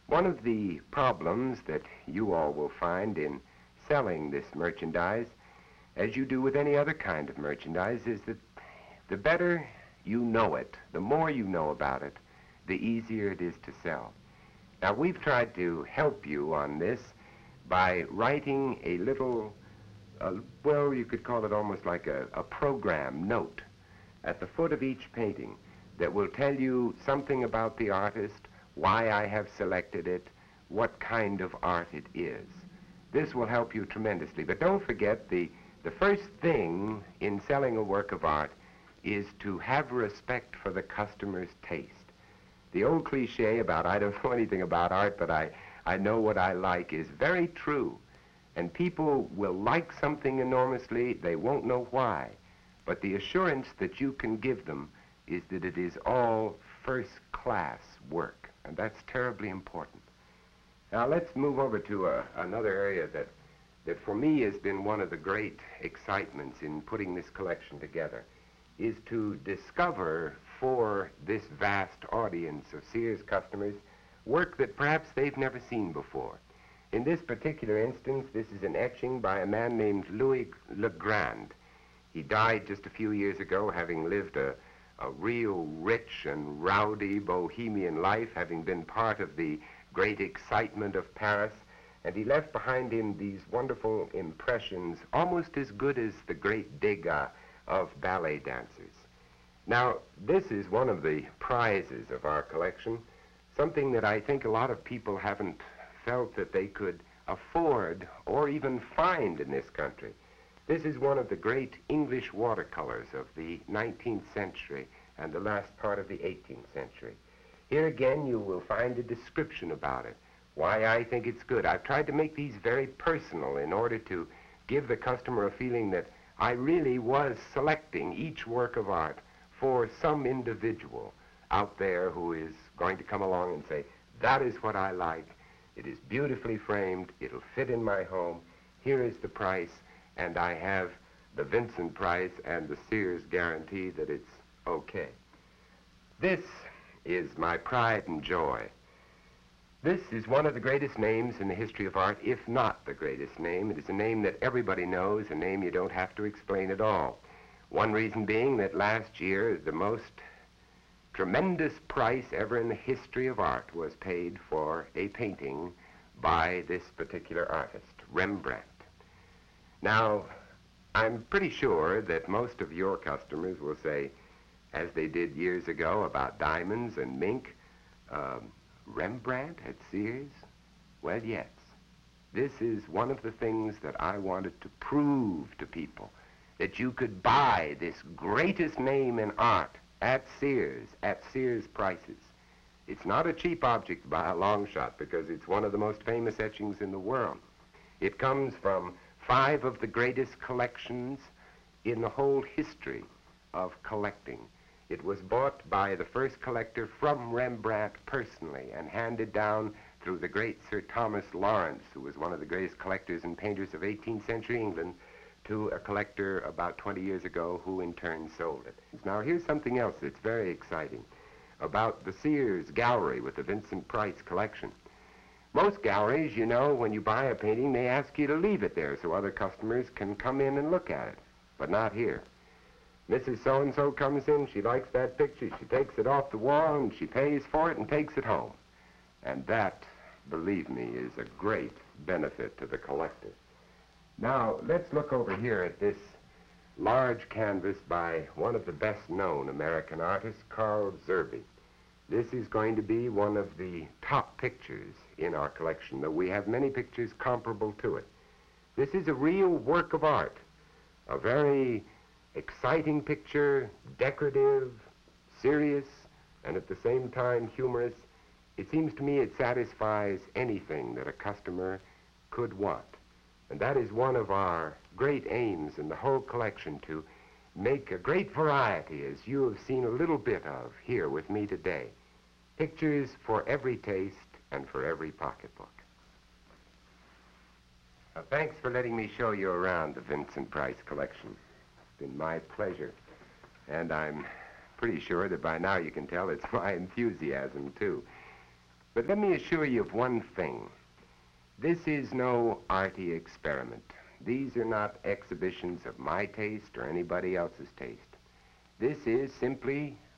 One of the problems that you all will find in selling this merchandise, as you do with any other kind of merchandise, is that the better you know it, the more you know about it, the easier it is to sell. Now, we've tried to help you on this by writing a little, well, you could call it almost like a program note at the foot of each painting that will tell you something about the artist, why I have selected it, what kind of art it is. This will help you tremendously. But don't forget, the first thing in selling a work of art is to have respect for the customer's taste. The old cliche about I don't know anything about art, but I know what I like is very true. And people will like something enormously, they won't know why. But the assurance that you can give them is that it is all first-class work, and that's terribly important. Now let's move over to another area that for me has been one of the great excitements in putting this collection together, is to discover for this vast audience of Sears customers work that perhaps they've never seen before. In this particular instance, this is an etching by a man named Louis Legrand. He died just a few years ago, having lived a real rich and rowdy bohemian life, having been part of the great excitement of Paris, and he left behind him these wonderful impressions, almost as good as the great Degas of ballet dancers. Now, this is one of the prizes of our collection, something that I think a lot of people haven't felt that they could afford or even find in this country. This is one of the great English watercolors of the 19th century and the last part of the 18th century. Here again you will find a description about it, why I think it's good. I've tried to make these very personal in order to give the customer a feeling that I really was selecting each work of art for some individual out there who is going to come along and say, that is what I like, it is beautifully framed, it'll fit in my home, here is the price, and I have the Vincent price and the Sears guarantee that it's okay. This is my pride and joy. This is one of the greatest names in the history of art, if not the greatest name. It is a name that everybody knows, a name you don't have to explain at all. One reason being that last year, the most tremendous price ever in the history of art was paid for a painting by this particular artist, Rembrandt. Now, I'm pretty sure that most of your customers will say, as they did years ago about diamonds and mink, Rembrandt at Sears? Well, yes. This is one of the things that I wanted to prove to people, that you could buy this greatest name in art at Sears prices. It's not a cheap object by a long shot because it's one of the most famous etchings in the world. It comes from 5 of the greatest collections in the whole history of collecting. It was bought by the first collector from Rembrandt personally and handed down through the great Sir Thomas Lawrence, who was one of the greatest collectors and painters of 18th century England, to a collector about 20 years ago who in turn sold it. Now here's something else that's very exciting about the Sears gallery with the Vincent Price collection. Most galleries, you know, when you buy a painting, they ask you to leave it there so other customers can come in and look at it, but not here. Mrs. So-and-so comes in, she likes that picture, she takes it off the wall and she pays for it and takes it home. And that, believe me, is a great benefit to the collector. Now, let's look over here at this large canvas by one of the best-known American artists, Carl Zerby. This is going to be one of the top pictures in our collection, though we have many pictures comparable to it. This is a real work of art, a very exciting picture, decorative, serious, and at the same time humorous. It seems to me it satisfies anything that a customer could want. And that is one of our great aims in the whole collection, to make a great variety, as you have seen a little bit of here with me today. Pictures for every taste and for every pocketbook. Now, thanks for letting me show you around the Vincent Price collection. It's been my pleasure. And I'm pretty sure that by now you can tell it's my enthusiasm, too. But let me assure you of one thing. This is no arty experiment. These are not exhibitions of my taste or anybody else's taste. This is simply